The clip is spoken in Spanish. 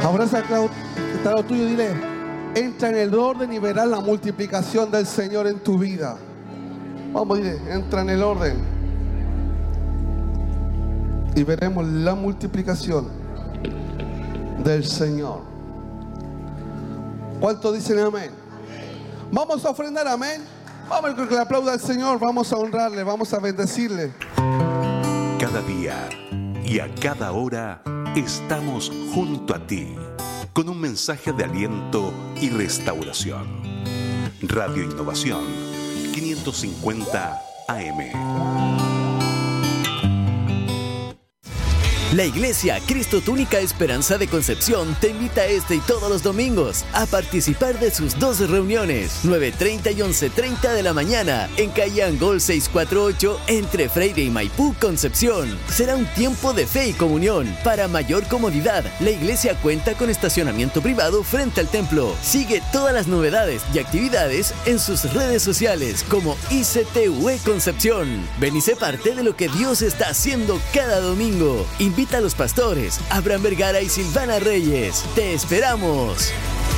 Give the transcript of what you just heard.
Abraza que está lo tuyo y dile: entra en el orden y verás la multiplicación del Señor en tu vida. Vamos, dile: entra en el orden y veremos la multiplicación del Señor. ¿Cuántos dicen amén? Vamos a ofrendar, amén. Vamos a que le aplauda al Señor. Vamos a honrarle, vamos a bendecirle. Cada día y a cada hora estamos junto a ti con un mensaje de aliento y restauración. Radio Innovación 550 AM. La Iglesia Cristo Tu Única Esperanza de Concepción te invita este y todos los domingos a participar de sus 2 reuniones, 9:30 y 11:30 de la mañana, en calle Angol 648, entre Freire y Maipú, Concepción. Será un tiempo de fe y comunión. Para mayor comodidad, la iglesia cuenta con estacionamiento privado frente al templo. Sigue todas las novedades y actividades en sus redes sociales como ICTUE Concepción. Ven y sé parte de lo que Dios está haciendo cada domingo. Invita a los pastores Abraham Vergara y Silvana Reyes. ¡Te esperamos!